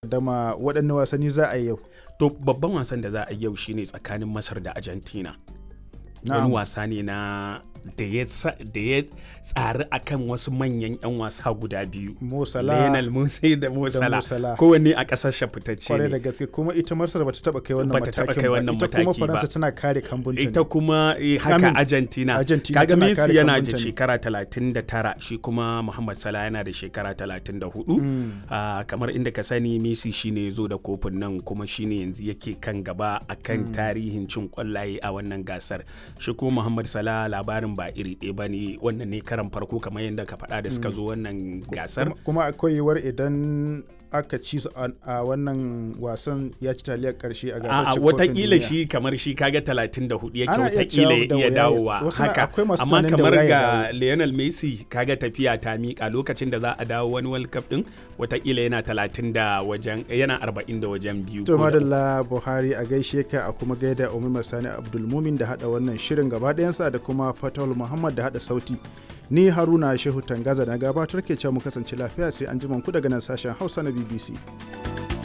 takaddama waɗanne wasanni za a yi yau. To babban wasan da za a yi yau shine tsakanin Masar da Argentina. Wani wasa ne da ya tsari akan wasu manyan 'yan wasa guda biyu. Lionel Messi da Mo Salah. Kowanne a ƙasar fitacce ne. Kwarai da gaske kuma ita Masar bata taɓa kai wannan matakin ba. Ita kuma Faransa tana kare kambunta. Ita kuma haka Argentina. Kaga Messi yana da shekara 39 shi kuma Muhammad Salah yana da shekara 34. Kamar inda ka sani Messi shine ya zo da kofin nan kuma shine yanzu yake kan gaba akan tarihin cin kwallaye a wannan gasar. Shi kuma Muhammad Salah labarin ba iri ɗaya ba ne, wannan ne karan farko kamar yadda ka faɗa da suka zo wannan gasar. Kuma akwai yiwuwar idan aka ci su a wannan wasan ya ci taliyar karshe a gasar cin kofin duniya. Watakila shi kamar shi kaga 34 yake watakila ya iya dawowa haka, amma kamar ga Lionel Messi kaga tafiya ta miƙa lokacin da za a dawo wani World Cup din watakila yana 40 da wajen biyu. To madalla Buhari a gaishe ka a kuma gaida Umar Sani Abdulmumin da hada wannan shirin gaba ɗayansa da kuma Fatawul Muhammad da hada sauti. Ni Haruna Shehu Tangaza na gabatar ke cewa mu kasance lafiya sai an ji ku daga nan sashen Hausa na BBC.